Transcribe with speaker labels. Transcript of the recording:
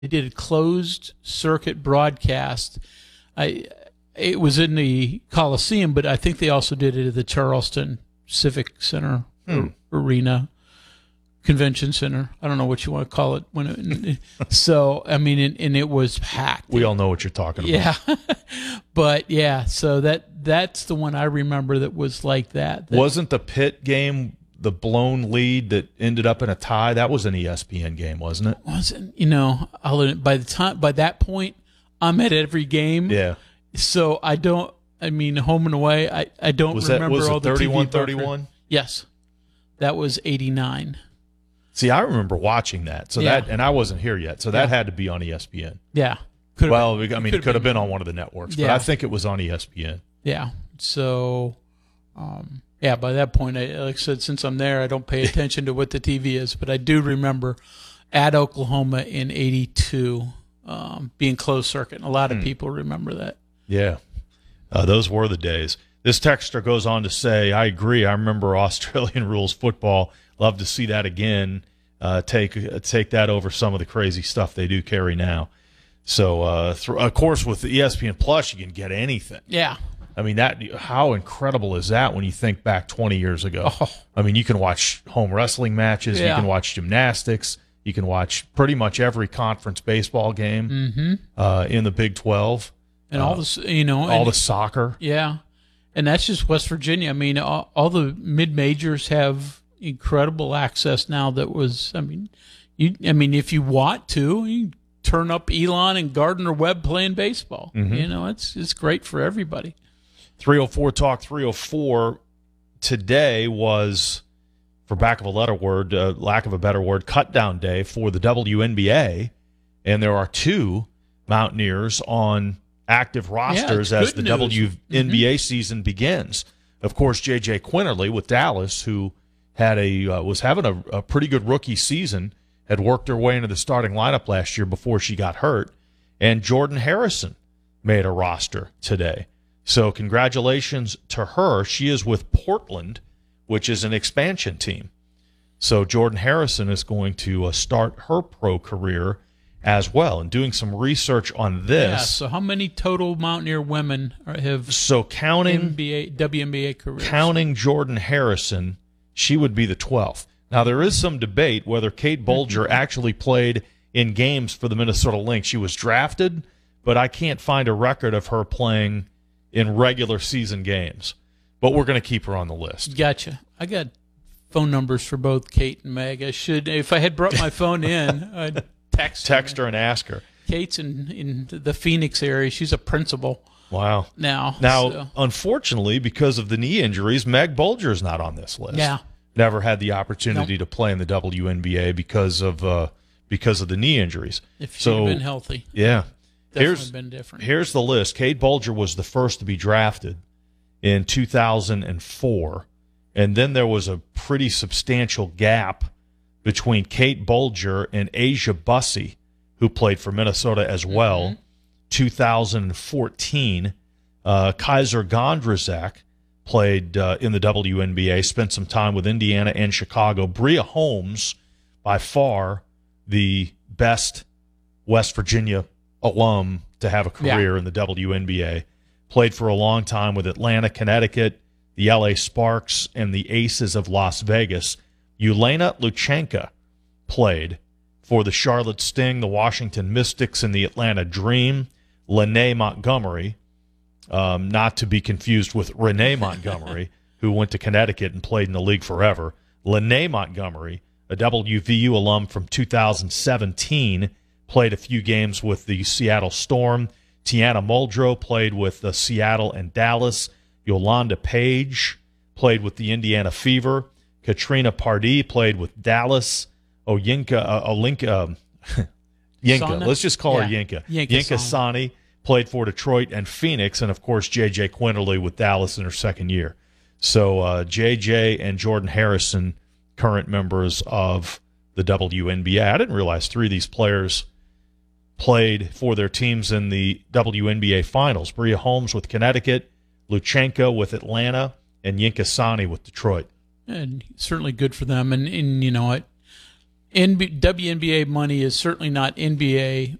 Speaker 1: They did a closed circuit broadcast. It was in the Coliseum, but I think they also did it at the Charleston Civic Center Arena Convention Center. I don't know what you want to call it. So I mean, and it was packed.
Speaker 2: We all know what you're talking about.
Speaker 1: Yeah, but yeah. So that's the one I remember that was like that.
Speaker 2: Wasn't the Pitt game the blown lead that ended up in a tie? That was an ESPN game, wasn't it?
Speaker 1: Wasn't, by that point, I'm at every game.
Speaker 2: Yeah.
Speaker 1: So home and away, I don't remember all the
Speaker 2: 31-31?
Speaker 1: Yes. That was 89.
Speaker 2: See, I remember watching that. So and I wasn't here yet. So that had to be on ESPN.
Speaker 1: Yeah.
Speaker 2: It could have been on one of the networks, but I think it was on ESPN.
Speaker 1: Yeah. So, by that point, like I said, since I'm there, I don't pay attention to what the TV is, but I do remember at Oklahoma in 82 being closed circuit. And a lot of people remember that.
Speaker 2: Yeah. Those were the days. This texter goes on to say, I agree. I remember Australian rules football. Love to see that again. Take that over some of the crazy stuff they do carry now. So, of course, with the ESPN Plus, you can get anything.
Speaker 1: Yeah.
Speaker 2: I mean, how incredible is that when you think back 20 years ago? Oh. I mean, you can watch home wrestling matches. Yeah. You can watch gymnastics. You can watch pretty much every conference baseball game in the Big 12.
Speaker 1: And all this,
Speaker 2: all the soccer.
Speaker 1: Yeah. And that's just West Virginia. I mean, all the mid-majors have incredible access now if you want to, you turn up Elon and Gardner Webb playing baseball. It's great for everybody.
Speaker 2: 304 Talk 304 today was, for lack of a better word, cut down day for the WNBA, and there are two Mountaineers on active rosters as the WNBA season begins. Of course, J.J. Quinterly with Dallas, who had was having a pretty good rookie season, had worked her way into the starting lineup last year before she got hurt, and Jordan Harrison made a roster today. So congratulations to her. She is with Portland, which is an expansion team. So Jordan Harrison is going to start her pro career as well. And doing some research on this.
Speaker 1: Yeah, so how many total Mountaineer women have WNBA careers?
Speaker 2: Counting Jordan Harrison, she would be the 12th. Now, there is some debate whether Kate Bolger actually played in games for the Minnesota Lynx. She was drafted, but I can't find a record of her playing in regular season games. But we're going to keep her on the list.
Speaker 1: Gotcha. I got phone numbers for both Kate and Meg. If I had brought my phone in, I'd text
Speaker 2: her and ask her.
Speaker 1: Kate's in the Phoenix area. She's a principal.
Speaker 2: Wow. Now, unfortunately, because of the knee injuries, Meg Bolger's not on this list.
Speaker 1: Yeah.
Speaker 2: Never had the opportunity to play in the WNBA because of the knee injuries.
Speaker 1: If she'd have been healthy.
Speaker 2: Yeah.
Speaker 1: Definitely been different.
Speaker 2: Here's the list. Kate Bolger was the first to be drafted in 2004, and then there was a pretty substantial gap between Kate Bolger and Asia Bussey, who played for Minnesota as well. 2014, Kaiser Gondrzak played in the WNBA, spent some time with Indiana and Chicago. Bria Holmes, by far the best West Virginia alum to have a career in the WNBA, played for a long time with Atlanta, Connecticut, the LA Sparks, and the Aces of Las Vegas. Yelena Luchenko played for the Charlotte Sting, the Washington Mystics, and the Atlanta Dream. Lene Montgomery, not to be confused with Renee Montgomery, who went to Connecticut and played in the league forever. Lene Montgomery, a WVU alum from 2017, played a few games with the Seattle Storm. Tiana Muldrow played with Seattle and Dallas. Yolanda Page played with the Indiana Fever. Katrina Pardee played with Dallas. Yinka, let's just call her Yinka. Yinka Sani played for Detroit and Phoenix, and, of course, J.J. Quinterly with Dallas in her second year. So J.J. and Jordan Harrison, current members of the WNBA. I didn't realize three of these players played for their teams in the WNBA Finals. Bria Holmes with Connecticut, Luchenko with Atlanta, and Yinka Sani with Detroit.
Speaker 1: And certainly good for them. And you know what? WNBA money is certainly not NBA